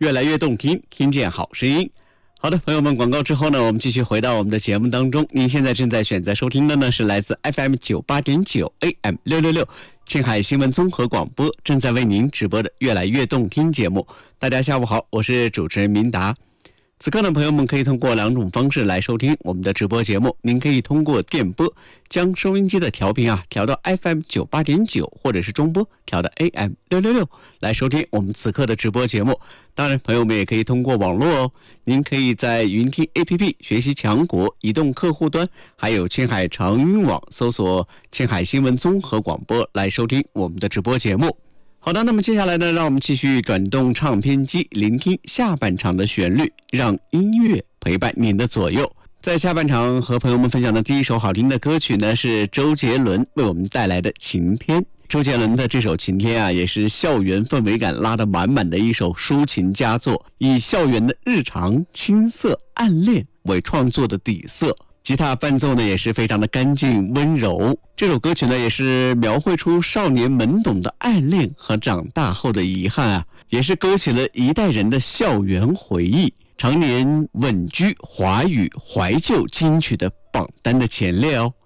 越来越动听，听见好声音。好的，朋友们，广告之后呢，我们继续回到我们的节目当中。您现在正在选择收听的呢是来自 FM 98.9 AM 666青海新闻综合广播正在为您直播的越来越动听节目。大家下午好，我是主持人明达。此刻呢，朋友们可以通过两种方式来收听我们的直播节目。您可以通过电波将收音机的调频调到 FM 98.9，或者是中波调到 AM 666来收听我们此刻的直播节目。当然，朋友们也可以通过网络哦，您可以在云听 APP 学习强国移动客户端，还有青海长云网搜索青海新闻综合广播来收听我们的直播节目。好的，那么接下来呢，让我们继续转动唱片机，聆听下半场的旋律，让音乐陪伴您的左右。在下半场和朋友们分享的第一首好听的歌曲呢，是周杰伦为我们带来的《晴天》。周杰伦的这首《晴天》也是校园氛围感拉得满满的一首抒情佳作，以校园的日常、青涩、暗恋为创作的底色。吉他伴奏呢也是非常的干净温柔，这首歌曲呢也是描绘出少年懵懂的爱恋和长大后的遗憾也是勾起了一代人的校园回忆，常年稳居华语怀旧金曲的榜单的前列哦。